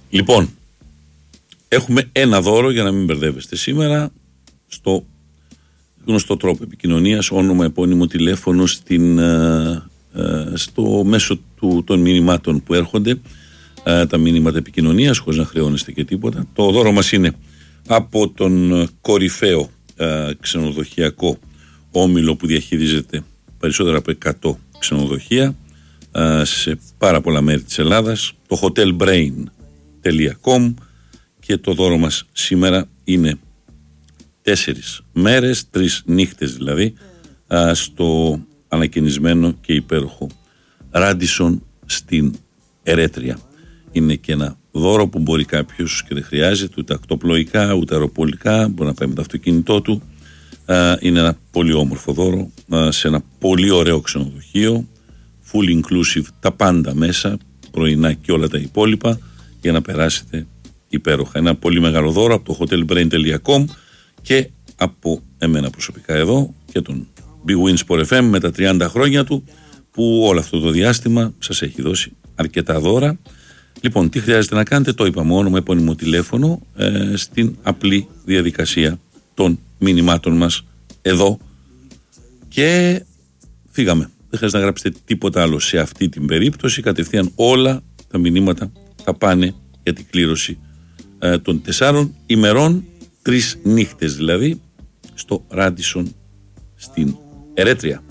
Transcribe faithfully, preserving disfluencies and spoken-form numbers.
Λοιπόν, έχουμε ένα δώρο για να μην μπερδεύεστε σήμερα στο γνωστό τρόπο επικοινωνίας, όνομα, επώνυμο, τηλέφωνο στην, ε, ε, στο μέσο του, των μηνυμάτων που έρχονται, ε, τα μηνύματα επικοινωνίας, χωρίς να χρεώνεστε και τίποτα. Το δώρο μας είναι από τον κορυφαίο ε, ξενοδοχειακό όμιλο που διαχειρίζεται περισσότερα από εκατό ξενοδοχεία ε, σε πάρα πολλά μέρη της Ελλάδας, το hotel brain τελεία com, και το δώρο μας σήμερα είναι τέσσερις μέρες, τρεις νύχτες δηλαδή, α, στο ανακαινισμένο και υπέροχο Ράντισον στην Ερέτρια. Είναι και ένα δώρο που μπορεί κάποιος, και δεν χρειάζεται ούτε ακτοπλοϊκά ούτε αεροπολικά, μπορεί να πάει με το αυτοκίνητό του. Α, είναι ένα πολύ όμορφο δώρο, α, σε ένα πολύ ωραίο ξενοδοχείο, full inclusive, τα πάντα μέσα, πρωινά και όλα τα υπόλοιπα, για να περάσετε υπέροχα. Ένα πολύ μεγάλο δώρο από το hotel brain τελεία com και από εμένα προσωπικά εδώ και τον Big Win Sport εφ εμ με τα τριάντα χρόνια του, που όλο αυτό το διάστημα σας έχει δώσει αρκετά δώρα. Λοιπόν, τι χρειάζεται να κάνετε? Το είπαμε, όνομα, επώνυμο, τηλέφωνο, ε, στην απλή διαδικασία των μηνυμάτων μας εδώ, και φύγαμε. Δεν χρειάζεται να γράψετε τίποτα άλλο σε αυτή την περίπτωση. Κατευθείαν όλα τα μηνύματα θα πάνε για την κλήρωση ε, των τεσσάρων ημερών, τρεις νύχτες δηλαδή, στο Ράντισον στην Ερέτρια.